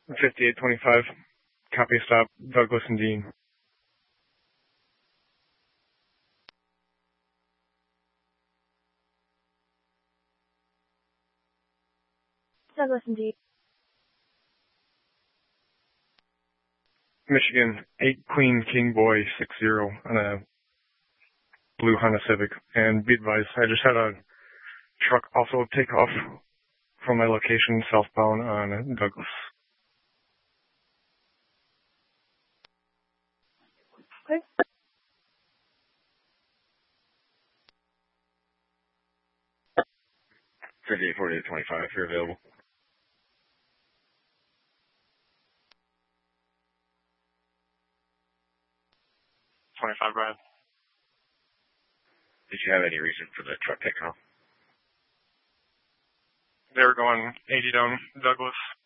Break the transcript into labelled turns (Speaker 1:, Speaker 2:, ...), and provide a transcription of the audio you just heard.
Speaker 1: 5825. Copy stop, Douglas and Dean.
Speaker 2: Douglas and Dean.
Speaker 1: Michigan, 8 Queen King Boy 60 on a blue Honda Civic. And be advised, I just had a truck also take off from my location southbound on Douglas.
Speaker 2: Okay.
Speaker 3: 584825, if you're available.
Speaker 1: Brad.
Speaker 3: Did you have any reason for the truck taking off?
Speaker 1: They were going 80 down Douglas.